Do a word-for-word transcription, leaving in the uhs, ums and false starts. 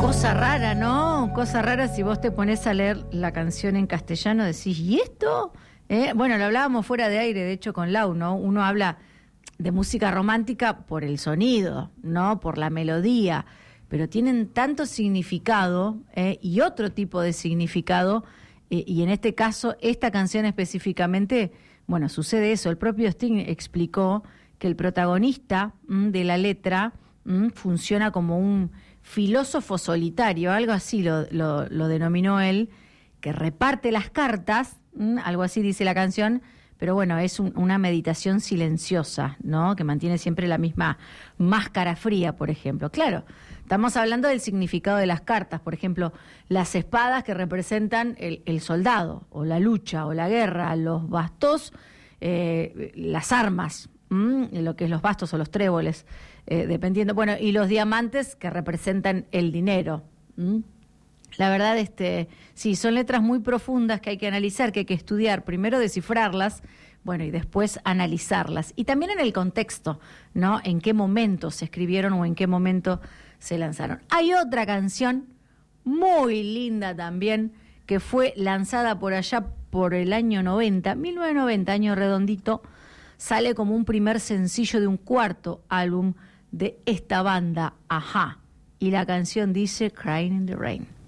Cosa rara, ¿no? Cosa rara si vos te pones a leer la canción en castellano, decís, ¿y esto? ¿Eh? Bueno, lo hablábamos fuera de aire, de hecho, con Lau, ¿no? Uno habla de música romántica por el sonido, ¿no? Por la melodía, pero tienen tanto significado ¿eh? y otro tipo de significado, eh, y en este caso, esta canción específicamente, bueno, sucede eso. El propio Sting explicó que el protagonista m, de la letra m, funciona como un filósofo solitario, algo así lo, lo, lo denominó él, que reparte las cartas, m, algo así dice la canción, pero bueno, es un, una meditación silenciosa, ¿no? Que mantiene siempre la misma máscara fría, por ejemplo. Claro, estamos hablando del significado de las cartas, por ejemplo, las espadas que representan el, el soldado, o la lucha, o la guerra, los bastos, eh, las armas, ¿m? Lo que es los bastos o los tréboles, eh, dependiendo, bueno, y los diamantes que representan el dinero. ¿m? La verdad, este, sí, son letras muy profundas que hay que analizar, que hay que estudiar, primero descifrarlas, bueno, y después analizarlas. Y también en el contexto, ¿no? En qué momento se escribieron o en qué momento se lanzaron. Hay otra canción muy linda también, que fue lanzada por allá por el año noventa, mil novecientos noventa, año redondito, sale como un primer sencillo de un cuarto álbum de esta banda, Ajá. Y la canción dice Crying in the Rain.